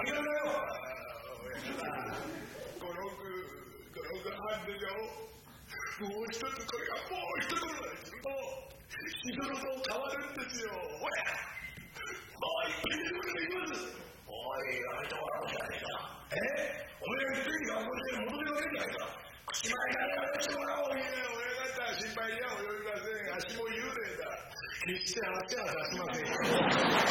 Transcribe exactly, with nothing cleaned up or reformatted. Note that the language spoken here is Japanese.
ありがとうよ。この句、この句なんでしょう。もう一つこれがもう一つすると、しどろと変わるんですよ。ほら、もう一品でございます。おい、やめてもらおうじゃねえか。えお前が元気が起こして戻りがけんじゃないか。口前からやめてもらおう。いや、親方心配には及びません。足も幽霊だ。決して足は出しませんよ。